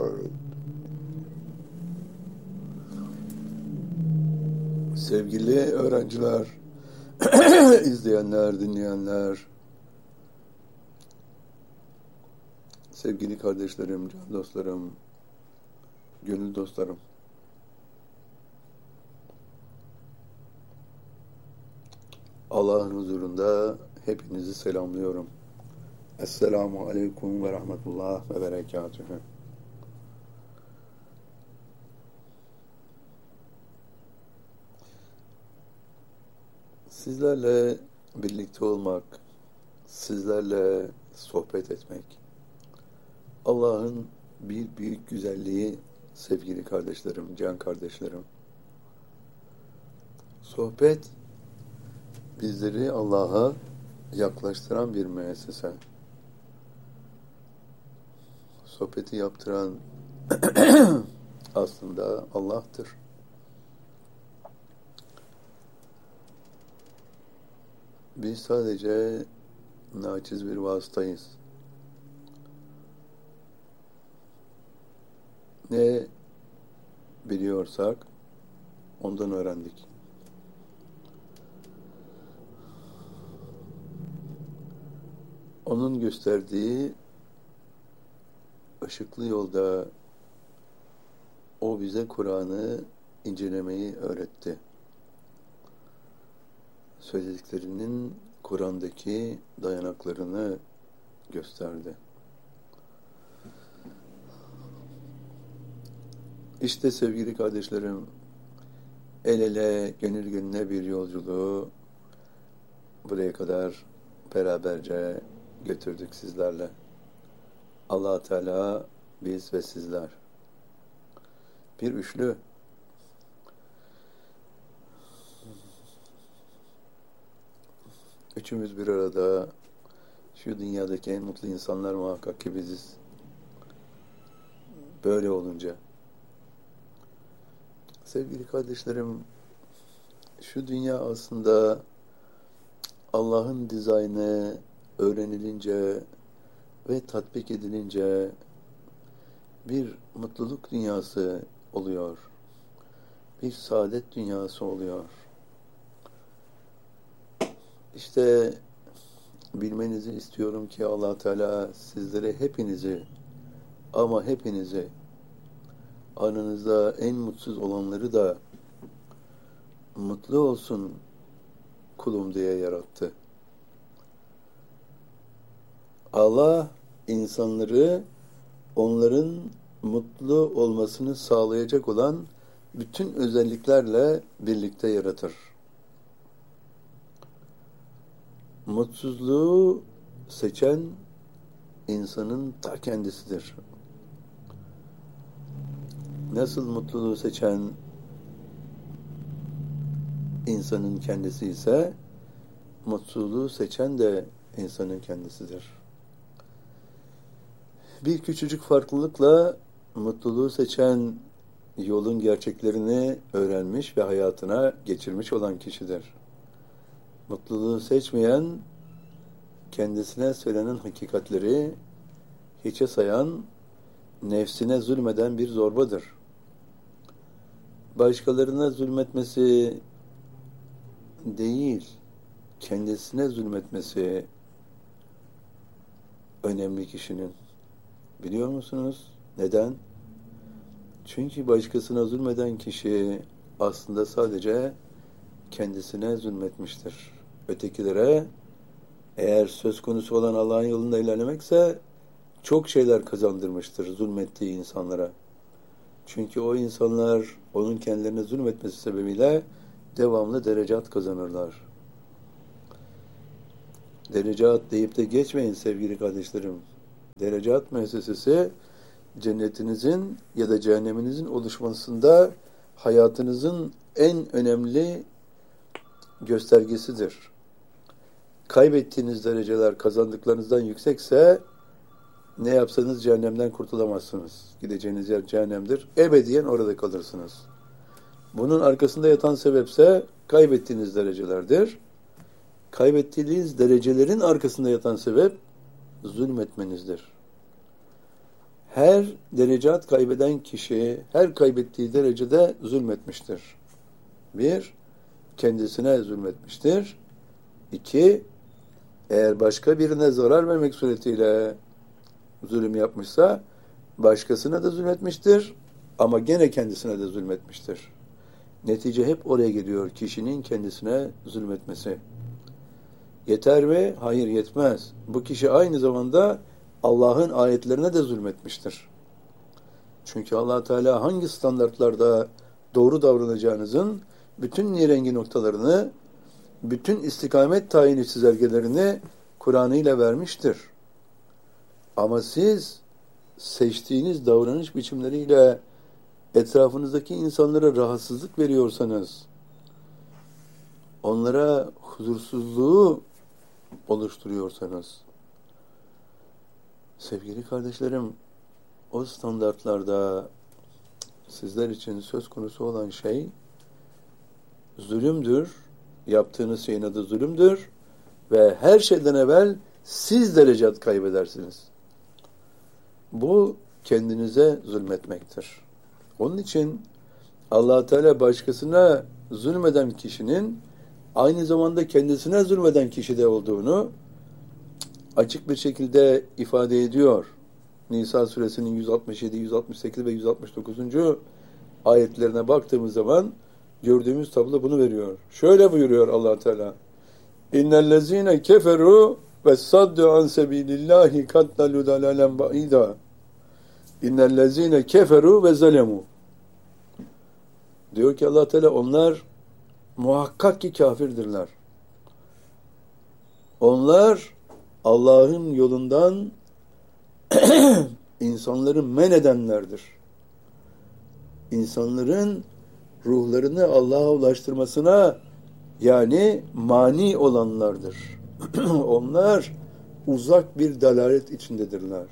Sevgili öğrenciler, izleyenler, dinleyenler, sevgili kardeşlerim, can dostlarım, gönül dostlarım. Allah'ın huzurunda hepinizi selamlıyorum. Esselamu aleyküm ve rahmetullah ve berekatühü. Sizlerle birlikte olmak, sizlerle sohbet etmek, Allah'ın bir büyük güzelliği sevgili kardeşlerim, can kardeşlerim. Sohbet bizleri Allah'a yaklaştıran bir müessese. Sohbeti yaptıran aslında Allah'tır. Biz sadece naçiz bir vasıtayız. Ne biliyorsak ondan öğrendik. Onun gösterdiği ışıklı yolda o bize Kur'an'ı incelemeyi öğretti. Söylediklerinin Kur'an'daki dayanaklarını gösterdi. İşte sevgili kardeşlerim, el ele, gönül gönüle bir yolculuğu buraya kadar beraberce götürdük sizlerle. Allah Teala, biz ve sizler. Bir üçlü. Üçümüz bir arada, şu dünyadaki en mutlu insanlar muhakkak ki biziz. Böyle olunca. Sevgili kardeşlerim, şu dünya aslında Allah'ın dizaynı öğrenilince ve tatbik edilince bir mutluluk dünyası oluyor. Bir saadet dünyası oluyor. İşte bilmenizi istiyorum ki Allah Teala sizlere hepinizi ama hepinizi aranızda en mutsuz olanları da mutlu olsun kulum diye yarattı. Allah insanları onların mutlu olmasını sağlayacak olan bütün özelliklerle birlikte yaratır. Mutsuzluğu seçen insanın ta kendisidir. Nasıl mutluluğu seçen insanın kendisi ise mutsuzluğu seçen de insanın kendisidir. Bir küçücük farklılıkla mutluluğu seçen yolun gerçeklerini öğrenmiş ve hayatına geçirmiş olan kişidir. Mutluluğu seçmeyen, kendisine söylenen hakikatleri hiçe sayan, nefsine zulmeden bir zorbadır. Başkalarına zulmetmesi değil, kendisine zulmetmesi önemli kişinin. Biliyor musunuz? Neden? Çünkü başkasına zulmeden kişi aslında sadece kendisine zulmetmiştir. Ötekilere eğer söz konusu olan Allah'ın yolunda ilerlemekse çok şeyler kazandırmıştır zulmettiği insanlara. Çünkü o insanlar onun kendilerine zulmetmesi sebebiyle devamlı derecat kazanırlar. Derecat deyip de geçmeyin sevgili kardeşlerim. Derecat müessesesi cennetinizin ya da cehenneminizin oluşmasında hayatınızın en önemli göstergesidir. Kaybettiğiniz dereceler kazandıklarınızdan yüksekse ne yapsanız cehennemden kurtulamazsınız. Gideceğiniz yer cehennemdir. Ebediyen orada kalırsınız. Bunun arkasında yatan sebepse kaybettiğiniz derecelerdir. Kaybettiğiniz derecelerin arkasında yatan sebep zulmetmenizdir. Her derecat kaybeden kişi her kaybettiği derecede zulmetmiştir. Bir, kendisine zulmetmiştir. İki, eğer başka birine zarar vermek suretiyle zulüm yapmışsa başkasına da zulmetmiştir ama gene kendisine de zulmetmiştir. Netice hep oraya geliyor, kişinin kendisine zulmetmesi. Yeter mi? Hayır, yetmez. Bu kişi aynı zamanda Allah'ın ayetlerine de zulmetmiştir. Çünkü Allah Teala hangi standartlarda doğru davranacağınızın bütün nirengi noktalarını, bütün istikamet tayini çizelgelerini Kur'an ile vermiştir. Ama siz seçtiğiniz davranış biçimleriyle etrafınızdaki insanlara rahatsızlık veriyorsanız, onlara huzursuzluğu oluşturuyorsanız, sevgili kardeşlerim, o standartlarda sizler için söz konusu olan şey zulümdür. Yaptığınız şeyin adı zulümdür ve her şeyden evvel siz derecat kaybedersiniz. Bu kendinize zulmetmektir. Onun için Allah Teala başkasına zulmeden kişinin aynı zamanda kendisine zulmeden kişide olduğunu açık bir şekilde ifade ediyor. Nisa suresinin 167, 168 ve 169. ayetlerine baktığımız zaman gördüğümüz tablo bunu veriyor. Şöyle buyuruyor Allah Teala: İnnellezîne keferû ve saddu an sebîlillâhi katlalû dalâlen ba'îdâ. İnnellezîne keferû ve zalemû. Diyor ki Allah Teala, onlar muhakkak ki kafirdirler. Onlar Allah'ın yolundan insanları men edenlerdir. İnsanların ruhlarını Allah'a ulaştırmasına yani mani olanlardır. Onlar uzak bir dalalet içindedirler.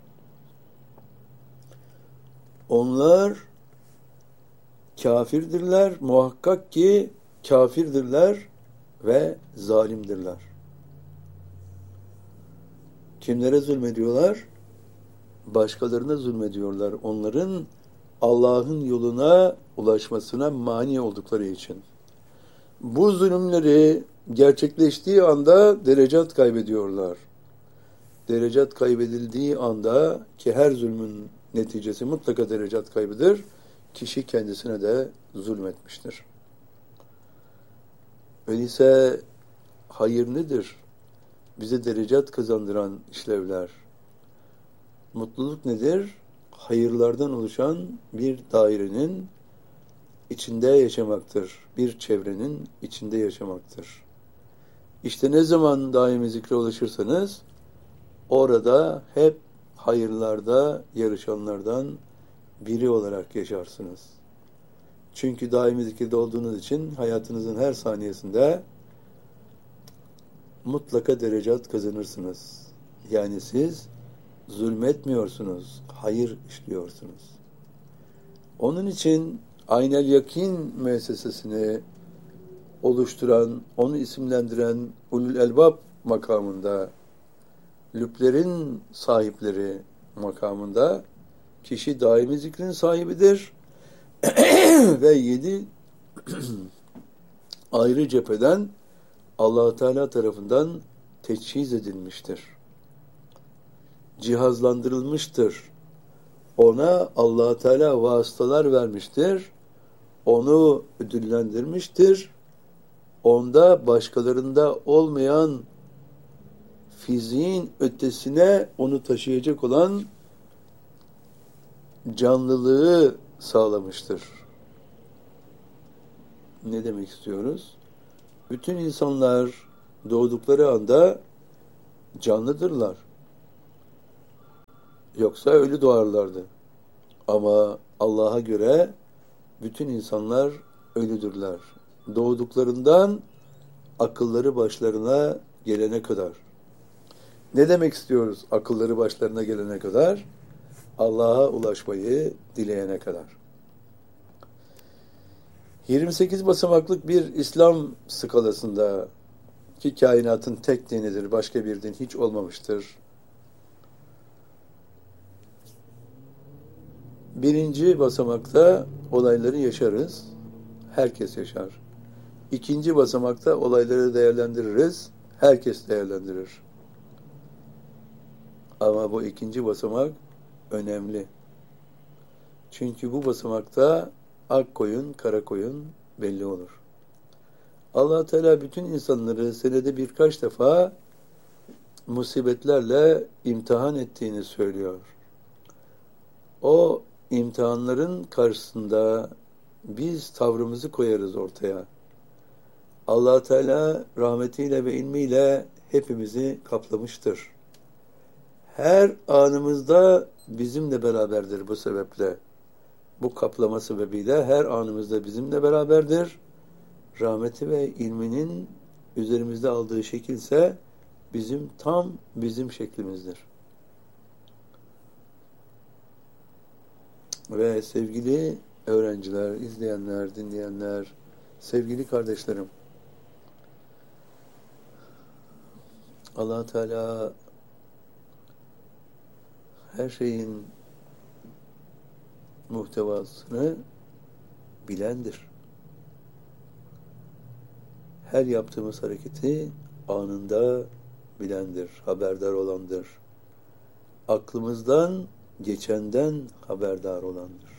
Onlar kafirdirler, muhakkak ki kafirdirler ve zalimdirler. Kimlere zulmediyorlar? Başkalarına zulmediyorlar. Onların Allah'ın yoluna ulaşmasına mani oldukları için. Bu zulümleri gerçekleştiği anda derecat kaybediyorlar. Derecat kaybedildiği anda, ki her zulmün neticesi mutlaka derecat kaybeder, kişi kendisine de zulmetmiştir. Öyleyse hayır nedir? Bize derecat kazandıran işlevler. Mutluluk nedir? Hayırlardan oluşan bir dairenin içinde yaşamaktır. Bir çevrenin içinde yaşamaktır. İşte ne zaman daimi zikre ulaşırsanız orada hep hayırlarda yarışanlardan biri olarak yaşarsınız. Çünkü daimi zikirde olduğunuz için hayatınızın her saniyesinde mutlaka derecat kazanırsınız. Yani siz zulmetmiyorsunuz, hayır işliyorsunuz. Onun için Aynel Yakin müessesesini oluşturan, onu isimlendiren Ulul Elbab makamında, lüblerin sahipleri makamında kişi daimi zikrin sahibidir ve 7 ayrı cepheden Allah Teala tarafından teçhiz edilmiştir. Cihazlandırılmıştır. Ona Allah Teala vasıtalar vermiştir. Onu ödüllendirmiştir. Onda başkalarında olmayan fiziğin ötesine onu taşıyacak olan canlılığı sağlamıştır. Ne demek istiyoruz? Bütün insanlar doğdukları anda canlıdırlar. Yoksa ölü doğarlardı. Ama Allah'a göre bütün insanlar ölüdürler. Doğduklarından akılları başlarına gelene kadar. Ne demek istiyoruz akılları başlarına gelene kadar? Allah'a ulaşmayı dileyene kadar. 28 basamaklık bir İslam skalasında ki kainatın tek dinidir, başka bir din hiç olmamıştır. birinci basamakta olayları yaşarız. Herkes yaşar. İkinci basamakta olayları değerlendiririz. Herkes değerlendirir. Ama bu ikinci basamak önemli. Çünkü bu basamakta ak koyun, kara koyun belli olur. Allah Teala bütün insanları senede birkaç defa musibetlerle imtihan ettiğini söylüyor. O imtihanların karşısında biz tavrımızı koyarız ortaya. Allah Teala rahmetiyle ve ilmiyle hepimizi kaplamıştır. Her anımızda bizimle beraberdir bu sebeple. Bu kaplama sebebiyle her anımızda bizimle beraberdir. Rahmeti ve ilminin üzerimizde aldığı şekilse tam bizim şeklimizdir. Ve sevgili öğrenciler, izleyenler, dinleyenler, sevgili kardeşlerim, Allah Teala her şeyin muhtevasını bilendir. Her yaptığımız hareketi anında bilendir, haberdar olandır. Aklımızdan geçenden haberdar olandır.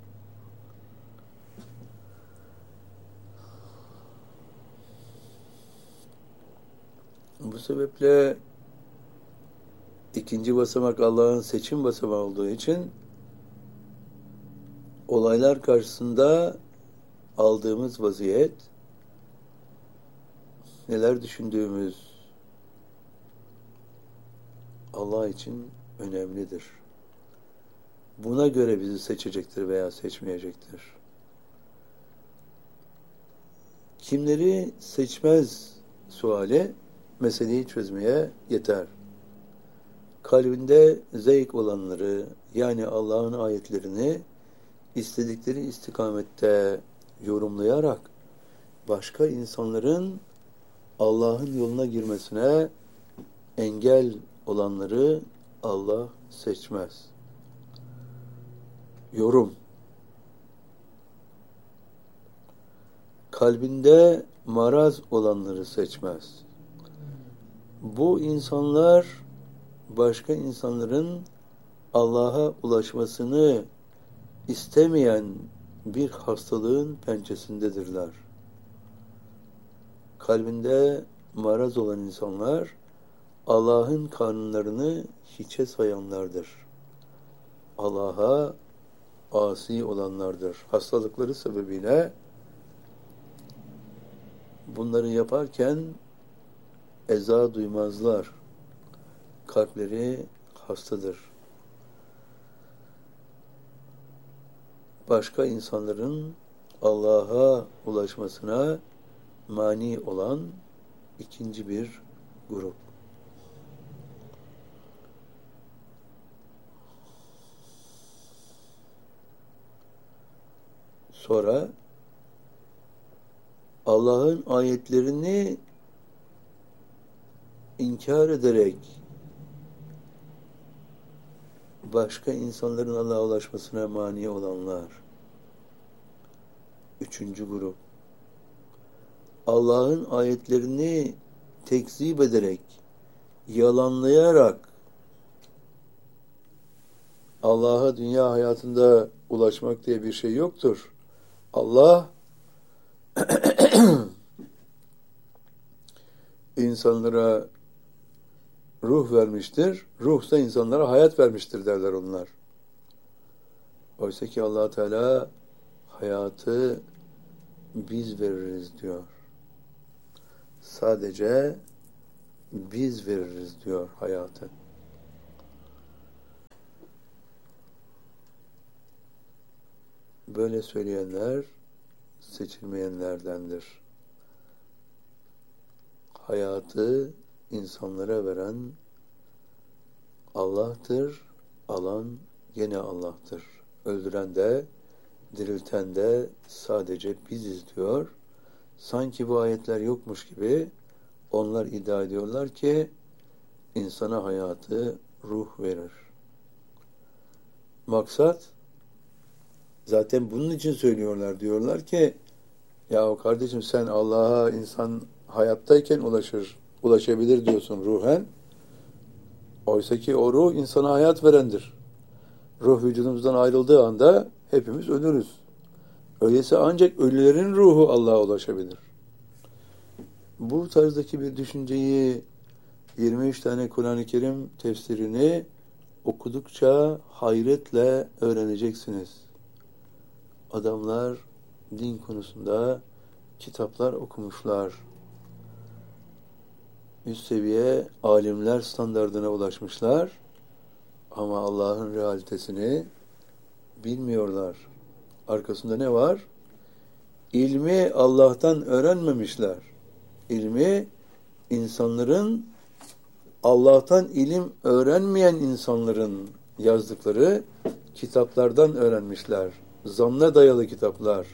Bu sebeple ikinci basamak Allah'ın seçim basamağı olduğu için olaylar karşısında aldığımız vaziyet, neler düşündüğümüz Allah için önemlidir. Buna göre bizi seçecektir veya seçmeyecektir. Kimleri seçmez suali meseleyi çözmeye yeter. Kalbinde zevk olanları, yani Allah'ın ayetlerini istedikleri istikamette yorumlayarak başka insanların Allah'ın yoluna girmesine engel olanları Allah seçmez. Yorum. Kalbinde maraz olanları seçmez. Bu insanlar başka insanların Allah'a ulaşmasını istemeyen bir hastalığın pençesindedirler. Kalbinde maraz olan insanlar Allah'ın kanunlarını hiçe sayanlardır. Allah'a asi olanlardır. Hastalıkları sebebiyle bunları yaparken eza duymazlar. Kalpleri hastadır. Başka insanların Allah'a ulaşmasına mani olan ikinci bir grup. Sonra Allah'ın ayetlerini inkar ederek başka insanların Allah'a ulaşmasına mani olanlar. Üçüncü grup. Allah'ın ayetlerini tekzip ederek, yalanlayarak Allah'a dünya hayatında ulaşmak diye bir şey yoktur. Allah insanlara ruh vermiştir. Ruh da insanlara hayat vermiştir derler onlar. Oysa ki Allah Teala hayatı biz veririz diyor. Sadece biz veririz diyor hayatı. Böyle söyleyenler seçilmeyenlerdendir. Hayatı insanlara veren Allah'tır, alan gene Allah'tır. Öldüren de, dirilten de sadece biziz diyor. Sanki bu ayetler yokmuş gibi onlar iddia ediyorlar ki insana hayatı ruh verir. Maksat Zaten bunun için söylüyorlar. Diyorlar ki ya kardeşim sen Allah'a insan hayattayken ulaşabilir diyorsun ruhen. Oysa ki o ruh insana hayat verendir. Ruh vücudumuzdan ayrıldığı anda hepimiz ölürüz. Öyleyse ancak ölülerin ruhu Allah'a ulaşabilir. Bu tarzdaki bir düşünceyi 23 tane Kur'an-ı Kerim tefsirini okudukça hayretle öğreneceksiniz. Adamlar din konusunda kitaplar okumuşlar. Üst seviye alimler standardına ulaşmışlar. Ama Allah'ın realitesini bilmiyorlar. Arkasında ne var? İlmi Allah'tan öğrenmemişler. İlmi insanların, Allah'tan ilim öğrenmeyen insanların yazdıkları kitaplardan öğrenmişler. Zanna dayalı kitaplar.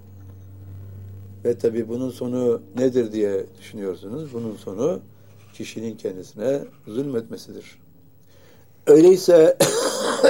Ve tabii bunun sonu nedir diye düşünüyorsunuz. Bunun sonu kişinin kendisine zulmetmesidir. Öyleyse